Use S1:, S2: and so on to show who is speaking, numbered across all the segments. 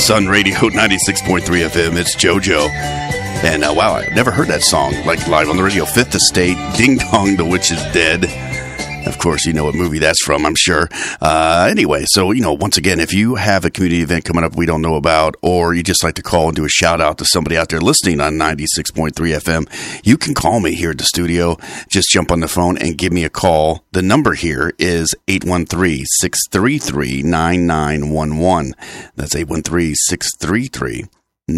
S1: Sun Radio 96.3 FM. It's JoJo. And wow, I never heard that song like live on the radio. Fifth Estate, Ding Dong, the Witch is Dead. Of course, you know what movie that's from, I'm sure. Anyway, so, once again, if you have a community event coming up we don't know about, or you just like to call and do a shout out to somebody out there listening on 96.3 FM, you can call me here at the studio. Just jump on the phone and give me a call. The number here is 813-633-9911. That's 813-633-9911.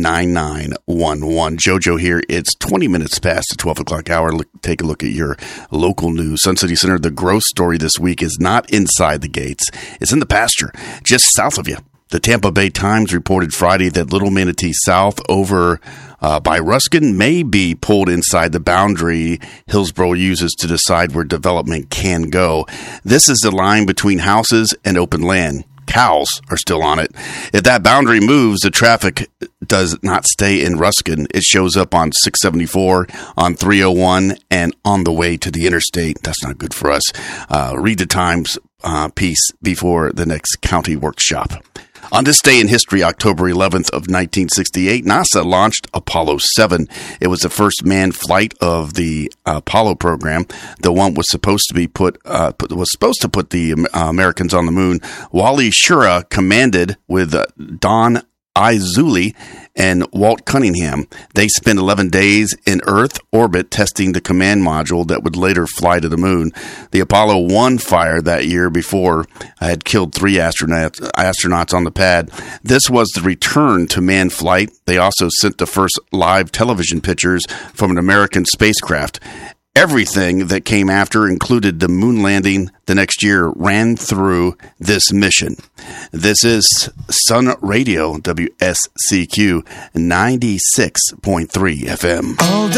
S1: JoJo here. It's 20 minutes past the 12 o'clock hour. Take a look at your local news. Sun City Center, the gross story this week is not inside the gates. It's in the pasture, just south of you. The Tampa Bay Times reported Friday that Little Manatee South over by Ruskin may be pulled inside the boundary Hillsborough uses to decide where development can go. This is the line between houses and open land. Cows are still on it. If that boundary moves, the traffic does not stay in Ruskin. It shows up on 674, on 301, and on the way to the interstate. That's not good for us. Read the Times piece before the next county workshop. On this day in history, October 11th of 1968, NASA launched Apollo 7. It was the first manned flight of the Apollo program. The one was supposed to put the Americans on the moon. Wally Schirra commanded with Don Izzulli and Walt Cunningham. They spent 11 days in Earth orbit testing the command module that would later fly to the moon. The Apollo 1 fire that year before had killed 3 astronauts on the pad. This was the return to manned flight. They also sent the first live television pictures from an American spacecraft. Everything that came after, included the moon landing the next year, ran through this mission. This is Sun Radio, WSCQ 96.3 FM.